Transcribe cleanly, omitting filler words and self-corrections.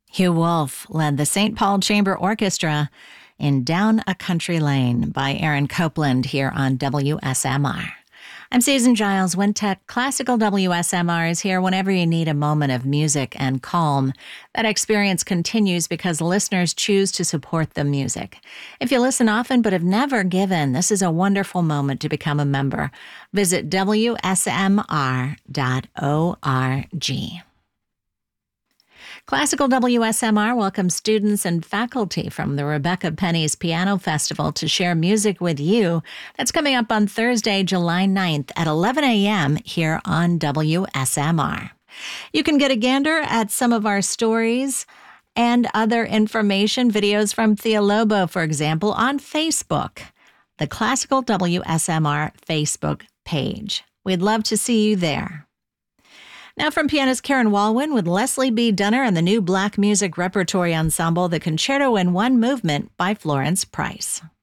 Hugh Wolf led the St. Paul Chamber Orchestra in Down a Country Lane by Aaron Copland here on WSMR. I'm Susan Giles, Wintec. Classical WSMR is here whenever you need a moment of music and calm. That experience continues because listeners choose to support the music. If you listen often but have never given, this is a wonderful moment to become a member. Visit WSMR.org. Classical WSMR welcomes students and faculty from the Rebecca Penny's Piano Festival to share music with you. That's coming up on Thursday, July 9th at 11 a.m. here on WSMR. You can get a gander at some of our stories and other information, videos from Thea Lobo, for example, on Facebook, the Classical WSMR Facebook page. We'd love to see you there. Now from pianist Karen Walwyn with Leslie B. Dunner and the new Black Music Repertory Ensemble, the Concerto in One Movement by Florence Price.